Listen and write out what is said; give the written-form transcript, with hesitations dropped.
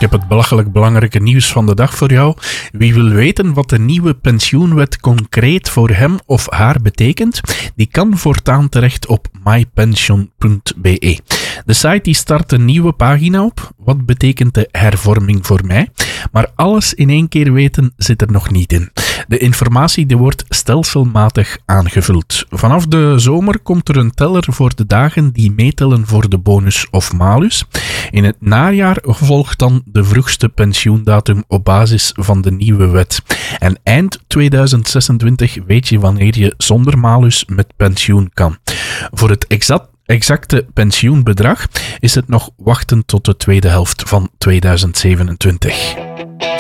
Ik heb het belachelijk belangrijke nieuws van de dag voor jou. Wie wil weten wat de nieuwe pensioenwet concreet voor hem of haar betekent, die kan voortaan terecht op mypension.be. De site die start een nieuwe pagina op. Wat betekent de hervorming voor mij? Maar alles in één keer weten zit er nog niet in. De informatie die wordt stelselmatig aangevuld. Vanaf de zomer komt er een teller voor de dagen die meetellen voor de bonus of malus. In het najaar volgt dan de vroegste pensioendatum op basis van de nieuwe wet. En eind 2026 weet je wanneer je zonder malus met pensioen kan. Voor het exacte pensioenbedrag is het nog wachten tot de tweede helft van 2027.